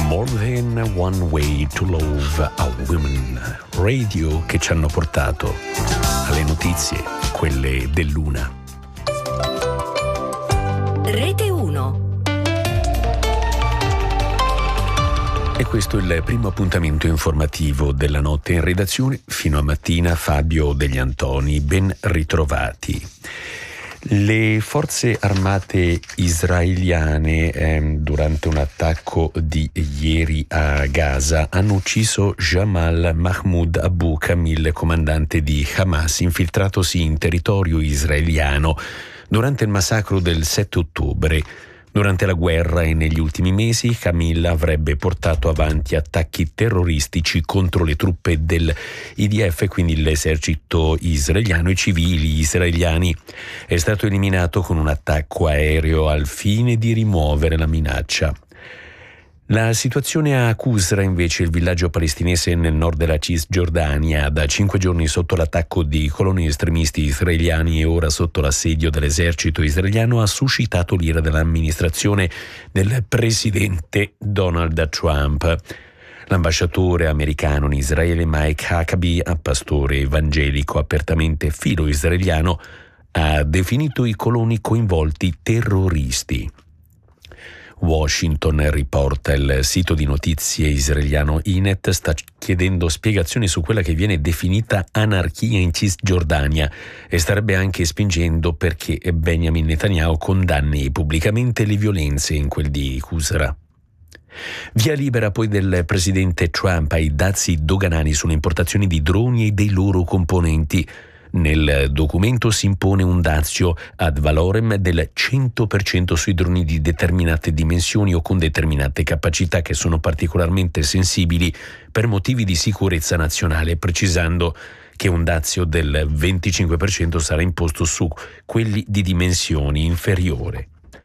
More Than One Way to Love a Woman, radio che ci hanno portato alle notizie, quelle dell'una. Rete 1. E questo è il primo appuntamento informativo della notte in redazione. Fino a mattina Fabio Degli Antoni, ben ritrovati. Le forze armate israeliane durante un attacco di ieri a Gaza hanno ucciso Jamal Mahmoud Abu Kamil, comandante di Hamas, infiltratosi in territorio israeliano durante il massacro del 7 ottobre. Durante la guerra e negli ultimi mesi Kamil avrebbe portato avanti attacchi terroristici contro le truppe dell'IDF, quindi l'esercito israeliano, e civili israeliani. È stato eliminato con un attacco aereo al fine di rimuovere la minaccia. La situazione a Qusra, invece, il villaggio palestinese nel nord della Cisgiordania, da 5 giorni sotto l'attacco di coloni estremisti israeliani e ora sotto l'assedio dell'esercito israeliano, ha suscitato l'ira dell'amministrazione del presidente Donald Trump. L'ambasciatore americano in Israele Mike Huckabee, pastore evangelico apertamente filo-israeliano, ha definito i coloni coinvolti terroristi. Washington, riporta il sito di notizie israeliano Ynet, sta chiedendo spiegazioni su quella che viene definita anarchia in Cisgiordania e starebbe anche spingendo perché Benjamin Netanyahu condanni pubblicamente le violenze in quel di Qusra. Via libera poi del presidente Trump ai dazi doganali sulle importazioni di droni e dei loro componenti. Nel documento si impone un dazio ad valorem del 100% sui droni di determinate dimensioni o con determinate capacità che sono particolarmente sensibili per motivi di sicurezza nazionale, precisando che un dazio del 25% sarà imposto su quelli di dimensioni inferiore.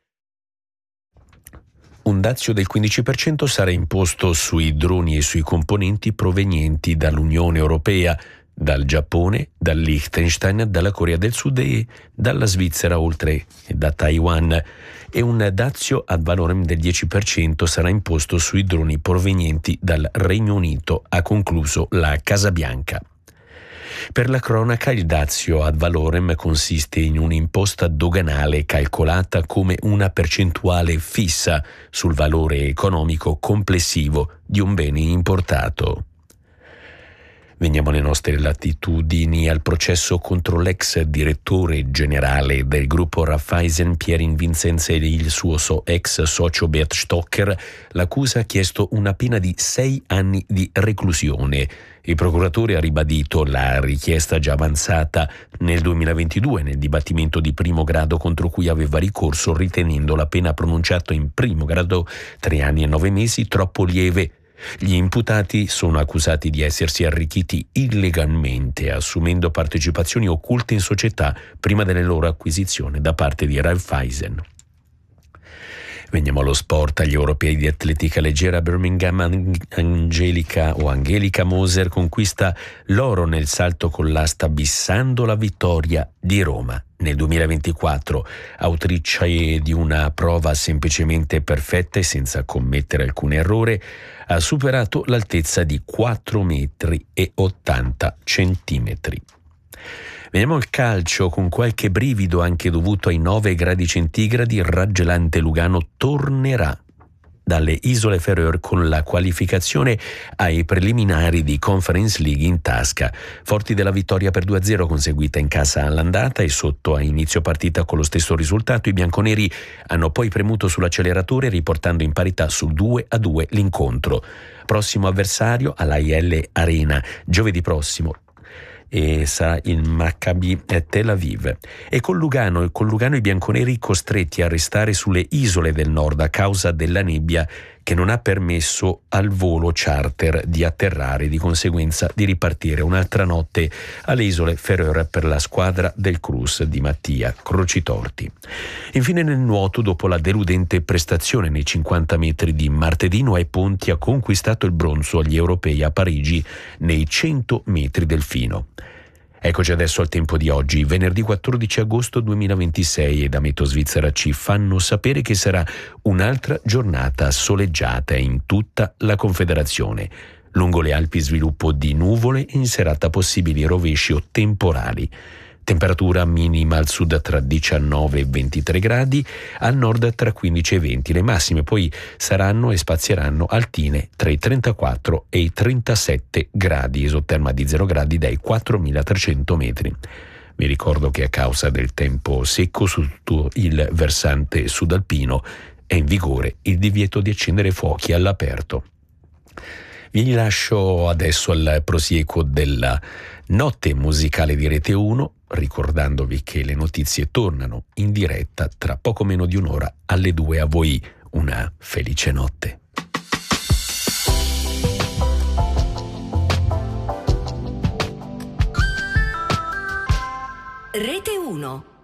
Un dazio del 15% sarà imposto sui droni e sui componenti provenienti dall'Unione Europea, dal Giappone, dal Liechtenstein, dalla Corea del Sud e dalla Svizzera, oltre che da Taiwan, e un dazio ad valorem del 10% sarà imposto sui droni provenienti dal Regno Unito, ha concluso la Casa Bianca. Per la cronaca, il dazio ad valorem consiste in un'imposta doganale calcolata come una percentuale fissa sul valore economico complessivo di un bene importato. Veniamo alle nostre latitudini, al processo contro l'ex direttore generale del gruppo Raiffeisen Pierin Vincenz e il suo ex socio Bert Stocker. L'accusa ha chiesto una pena di 6 anni di reclusione. Il procuratore ha ribadito la richiesta già avanzata nel 2022 nel dibattimento di primo grado contro cui aveva ricorso, ritenendo la pena pronunciata in primo grado 3 anni e 9 mesi troppo lieve. Gli imputati sono accusati di essersi arricchiti illegalmente, assumendo partecipazioni occulte in società prima della loro acquisizione da parte di Raiffeisen. Veniamo allo sport. Agli europei di atletica leggera a Birmingham, Angelica Moser conquista l'oro nel salto con l'asta, bissando la vittoria di Roma. Nel 2024, autrice di una prova semplicemente perfetta e senza commettere alcun errore, ha superato l'altezza di 4,80 metri. Veniamo al calcio, con qualche brivido anche dovuto ai 9 gradi centigradi. Il raggelante Lugano tornerà dalle Isole Færøer con la qualificazione ai preliminari di Conference League in tasca. Forti della vittoria per 2-0 conseguita in casa all'andata e sotto a inizio partita con lo stesso risultato, i bianconeri hanno poi premuto sull'acceleratore riportando in parità sul 2-2 l'incontro. Prossimo avversario all'AIL Arena giovedì prossimo e sarà il Maccabi Tel Aviv. E con Lugano i bianconeri costretti a restare sulle isole del nord a causa della nebbia che non ha permesso al volo charter di atterrare, di conseguenza di ripartire un'altra notte alle Isole Færøer per la squadra del Cruz di Mattia Crocitorti. Infine nel nuoto, dopo la deludente prestazione nei 50 metri di martedì, Noè Ponti ha conquistato il bronzo agli europei a Parigi nei 100 metri delfino. Eccoci adesso al tempo di oggi, venerdì 14 agosto 2026, e da Meteo Svizzera ci fanno sapere che sarà un'altra giornata soleggiata in tutta la Confederazione. Lungo le Alpi sviluppo di nuvole e in serata possibili rovesci o temporali. Temperatura minima al sud tra 19 e 23 gradi, al nord tra 15 e 20. Le massime poi saranno e spazieranno altine tra i 34 e i 37 gradi, esoterma di 0 gradi dai 4.300 metri. Vi ricordo che a causa del tempo secco su tutto il versante sudalpino è in vigore il divieto di accendere fuochi all'aperto. Vi lascio adesso al prosieguo della notte musicale di Rete 1, ricordandovi che le notizie tornano in diretta tra poco meno di un'ora alle 2. A voi una felice notte. Rete 1.